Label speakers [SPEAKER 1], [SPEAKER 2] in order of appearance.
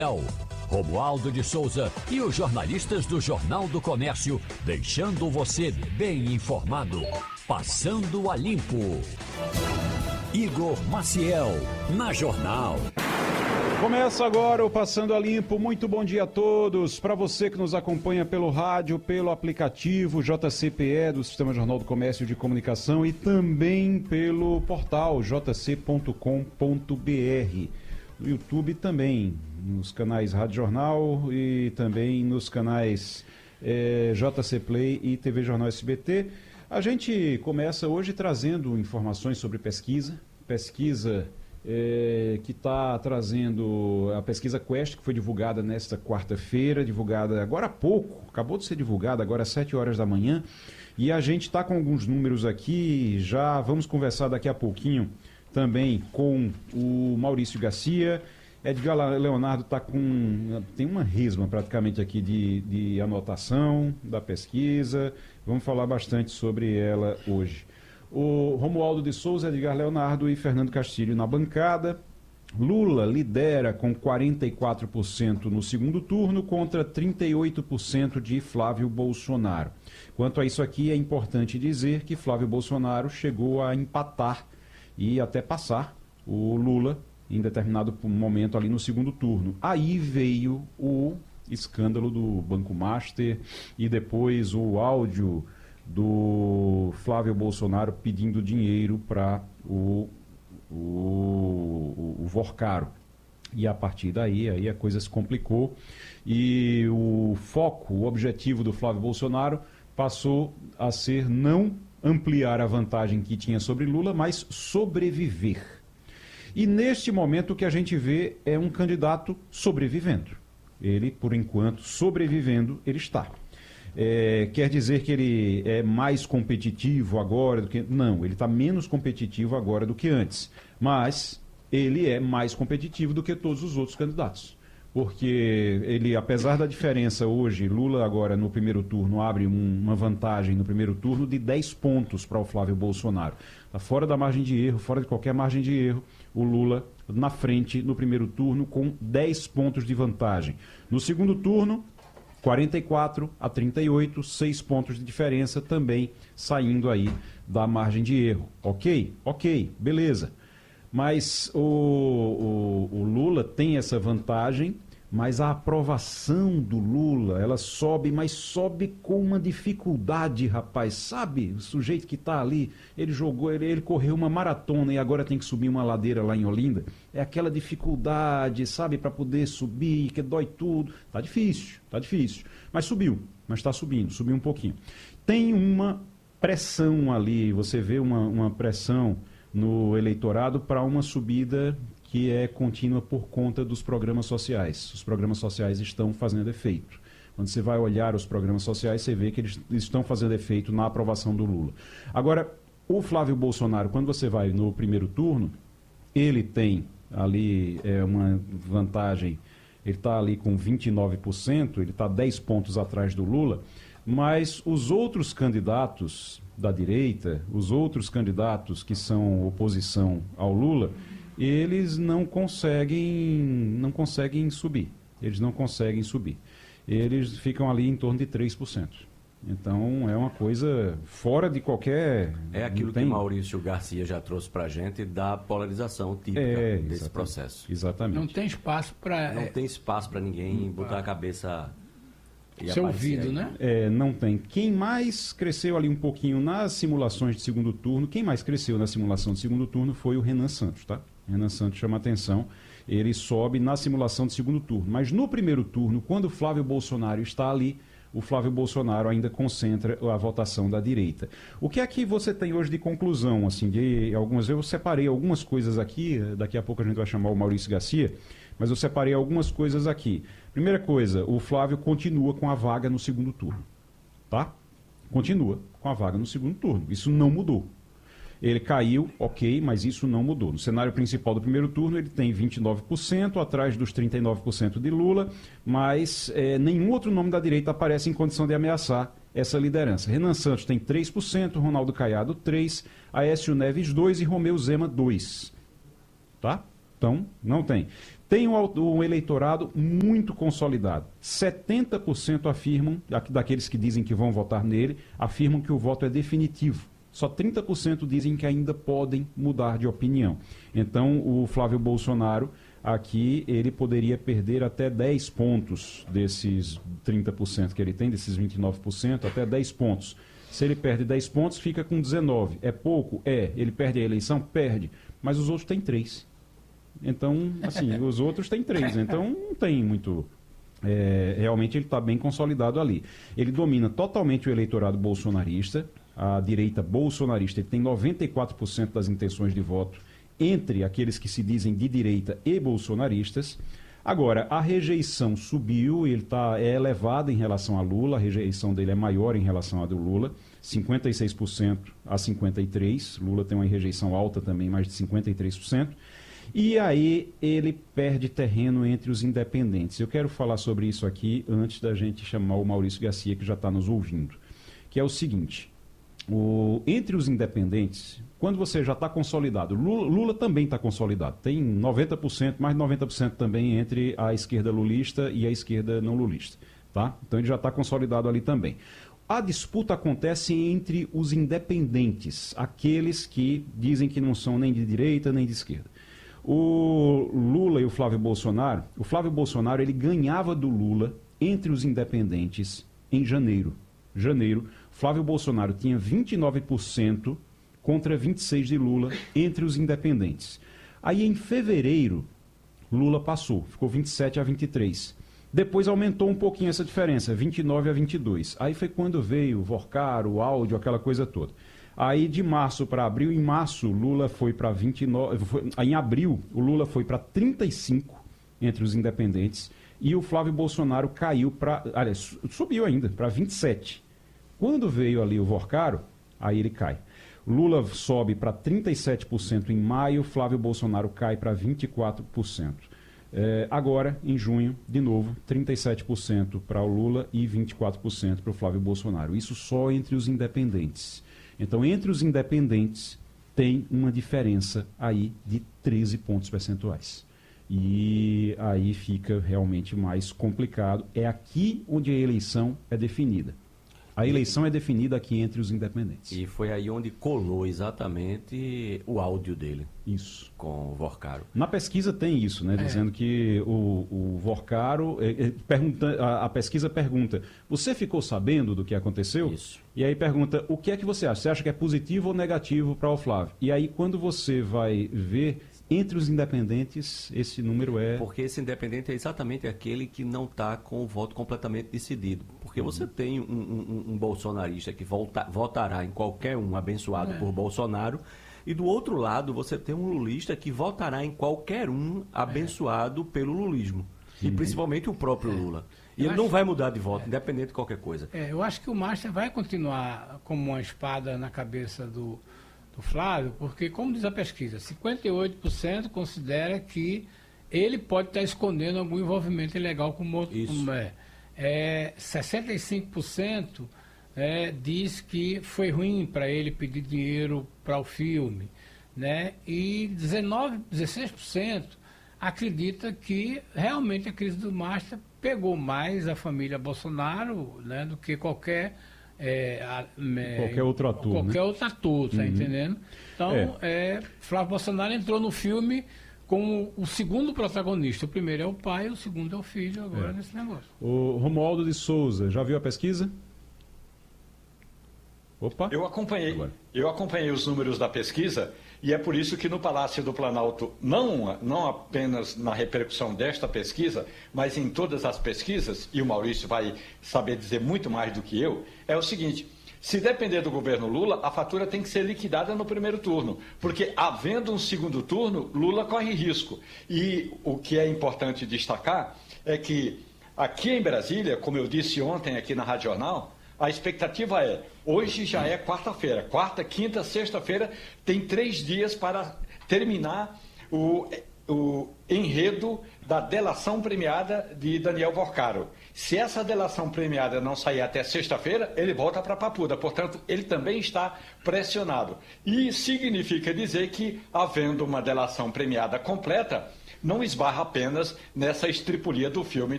[SPEAKER 1] Romualdo de Souza e os jornalistas do Jornal do Comércio, deixando você bem informado. Passando a Limpo. Igor Maciel, na Jornal.
[SPEAKER 2] Começa agora o Passando a Limpo. Muito bom dia a todos. Para você que nos acompanha pelo rádio, pelo aplicativo JCPE do Sistema Jornal do Comércio de Comunicação e também pelo portal jc.com.br. No YouTube também, nos canais Rádio Jornal e também nos canais JC Play e TV Jornal SBT. A gente começa hoje trazendo informações sobre pesquisa que está trazendo a pesquisa Quest, que foi divulgada nesta quarta-feira, divulgada agora há pouco, acabou de ser divulgada agora às 7 horas da manhã, e a gente está com alguns números aqui, já vamos conversar daqui a pouquinho também com o Maurício Garcia. Edgar Leonardo tem uma resma praticamente aqui de anotação da pesquisa, vamos falar bastante sobre ela hoje. O Romualdo de Souza, Edgar Leonardo e Fernando Castilho na bancada. Lula lidera com 44% no segundo turno contra 38% de Flávio Bolsonaro. Quanto a isso aqui, é importante dizer que Flávio Bolsonaro chegou a empatar e até passar o Lula em determinado momento ali no segundo turno. Aí veio o escândalo do Banco Master e depois o áudio do Flávio Bolsonaro pedindo dinheiro para o Vorcaro. E a partir daí aí a coisa se complicou e o foco, o objetivo do Flávio Bolsonaro passou a ser não ampliar a vantagem que tinha sobre Lula, mas sobreviver. E neste momento o que a gente vê é um candidato sobrevivendo. Ele, por enquanto, sobrevivendo, ele está. Quer dizer que ele é mais competitivo agora do que... Não, ele está menos competitivo agora do que antes. Mas ele é mais competitivo do que todos os outros candidatos. Porque ele, apesar da diferença hoje, Lula agora no primeiro turno abre uma vantagem no primeiro turno de 10 pontos para o Flávio Bolsonaro. Está fora da margem de erro, fora de qualquer margem de erro, o Lula na frente no primeiro turno com 10 pontos de vantagem. No segundo turno, 44 a 38, 6 pontos de diferença também saindo aí da margem de erro. Ok, beleza. Mas o Lula tem essa vantagem, mas a aprovação do Lula, ela sobe, mas sobe com uma dificuldade, rapaz. Sabe, o sujeito que está ali, ele correu uma maratona e agora tem que subir uma ladeira lá em Olinda. É aquela dificuldade, sabe, para poder subir, que dói tudo. Tá difícil. Mas está subindo, subiu um pouquinho. Tem uma pressão ali, você vê uma pressão no eleitorado para uma subida que é contínua por conta dos programas sociais. Os programas sociais estão fazendo efeito. Quando você vai olhar os programas sociais, você vê que eles estão fazendo efeito na aprovação do Lula. Agora, o Flávio Bolsonaro, quando você vai no primeiro turno, ele tem ali uma vantagem, ele está ali com 29%, ele está 10 pontos atrás do Lula, mas os outros candidatos da direita, os outros candidatos que são oposição ao Lula, eles não conseguem subir. Eles ficam ali em torno de 3%. Então é uma coisa fora de qualquer...
[SPEAKER 3] É aquilo que Maurício Garcia já trouxe para a gente da polarização típica desse processo.
[SPEAKER 2] Exatamente.
[SPEAKER 4] Não tem espaço para...
[SPEAKER 3] Não tem espaço para ninguém botar a cabeça...
[SPEAKER 4] Ser ouvido, né?
[SPEAKER 2] Não tem. Quem mais cresceu ali um pouquinho nas simulações de segundo turno, quem mais cresceu na simulação de segundo turno foi o Renan Santos, tá? Renan Santos chama atenção, ele sobe na simulação de segundo turno. Mas no primeiro turno, quando o Flávio Bolsonaro está ali, o Flávio Bolsonaro ainda concentra a votação da direita. O que é que você tem hoje de conclusão? Assim, eu separei algumas coisas aqui, daqui a pouco a gente vai chamar o Maurício Garcia, mas eu separei algumas coisas aqui. Primeira coisa, o Flávio continua com a vaga no segundo turno, tá? Continua com a vaga no segundo turno, isso não mudou. Ele caiu, ok, mas isso não mudou. No cenário principal do primeiro turno, ele tem 29%, atrás dos 39% de Lula, mas nenhum outro nome da direita aparece em condição de ameaçar essa liderança. Renan Santos tem 3%, Ronaldo Caiado 3%, Aécio Neves 2% e Romeu Zema 2%. Tá? Então, não tem. Tem um eleitorado muito consolidado. 70% afirmam, daqueles que dizem que vão votar nele, afirmam que o voto é definitivo. Só 30% dizem que ainda podem mudar de opinião. Então, o Flávio Bolsonaro, aqui, ele poderia perder até 10 pontos desses 30% que ele tem, desses 29%, até 10 pontos. Se ele perde 10 pontos, fica com 19. É pouco? É. Ele perde a eleição? Perde. Mas os outros têm 3. Então, assim, os outros têm 3. Então, não tem muito... realmente, ele está bem consolidado ali. Ele domina totalmente o eleitorado bolsonarista. A direita bolsonarista, ele tem 94% das intenções de voto entre aqueles que se dizem de direita e bolsonaristas. Agora, a rejeição subiu, ele é elevada em relação a Lula, a rejeição dele é maior em relação à do Lula, 56% a 53%, Lula tem uma rejeição alta também, mais de 53%, e aí ele perde terreno entre os independentes. Eu quero falar sobre isso aqui antes da gente chamar o Maurício Garcia, que já está nos ouvindo, que é o seguinte... entre os independentes, quando você já está consolidado, Lula também está consolidado, tem 90%, mais de 90% também entre a esquerda lulista e a esquerda não lulista, tá? Então ele já está consolidado ali também. A disputa acontece entre os independentes, aqueles que dizem que não são nem de direita nem de esquerda. O Lula e o Flávio Bolsonaro ele ganhava do Lula entre os independentes em janeiro. Flávio Bolsonaro tinha 29% contra 26% de Lula entre os independentes. Aí, em fevereiro, Lula passou, ficou 27-23. Depois aumentou um pouquinho essa diferença, 29-22. Aí foi quando veio o Vorcaro, o áudio, aquela coisa toda. Aí, de março para abril, em março, Lula foi para 29... em abril, o Lula foi para 35% entre os independentes e o Flávio Bolsonaro caiu para... Aliás, subiu ainda, para 27%. Quando veio ali o Vorcaro, aí ele cai. Lula sobe para 37% em maio, Flávio Bolsonaro cai para 24%. Agora, em junho, de novo, 37% para o Lula e 24% para o Flávio Bolsonaro. Isso só entre os independentes. Então, entre os independentes, tem uma diferença aí de 13 pontos percentuais. E aí fica realmente mais complicado. É aqui onde a eleição é definida. A eleição é definida aqui entre os independentes.
[SPEAKER 3] E foi aí onde colou exatamente o áudio dele.
[SPEAKER 2] Isso.
[SPEAKER 3] Com o Vorcaro.
[SPEAKER 2] Na pesquisa tem isso, né? Dizendo que o Vorcaro... a pesquisa pergunta, você ficou sabendo do que aconteceu?
[SPEAKER 3] Isso.
[SPEAKER 2] E aí pergunta, o que é que você acha? Você acha que é positivo ou negativo para o Flávio? E aí, quando você vai ver... Entre os independentes, esse número é...
[SPEAKER 3] Porque esse independente é exatamente aquele que não está com o voto completamente decidido. Porque você tem um bolsonarista que votará em qualquer um abençoado por Bolsonaro, e do outro lado você tem um lulista que votará em qualquer um abençoado pelo lulismo. E principalmente o próprio Lula. E ele não vai mudar de voto, independente de qualquer coisa.
[SPEAKER 4] Eu acho que o Master vai continuar como uma espada na cabeça do Flávio, porque, como diz a pesquisa, 58% considera que ele pode estar escondendo algum envolvimento ilegal com outro. 65% diz que foi ruim para ele pedir dinheiro para o filme, né? E 16% acredita que realmente a crise do Master pegou mais a família Bolsonaro, né, do que qualquer
[SPEAKER 2] outro ator.
[SPEAKER 4] Qualquer outro ator, tá entendendo? Então, Flávio Bolsonaro entrou no filme como o segundo protagonista. O primeiro é o pai, o segundo é o filho, agora nesse negócio.
[SPEAKER 2] O Romualdo de Souza, já viu a pesquisa? Opa!
[SPEAKER 5] Eu acompanhei os números da pesquisa e é por isso que no Palácio do Planalto, não apenas na repercussão desta pesquisa, mas em todas as pesquisas, e o Maurício vai saber dizer muito mais do que eu, é o seguinte: se depender do governo Lula, a fatura tem que ser liquidada no primeiro turno, porque havendo um segundo turno, Lula corre risco. E o que é importante destacar é que aqui em Brasília, como eu disse ontem aqui na Rádio Jornal, a expectativa é, hoje já é quarta-feira, quarta, quinta, sexta-feira, tem 3 dias para terminar o enredo da delação premiada de Daniel Vorcaro. Se essa delação premiada não sair até sexta-feira, ele volta para Papuda. Portanto, ele também está pressionado. E significa dizer que, havendo uma delação premiada completa, não esbarra apenas nessa estripulia do filme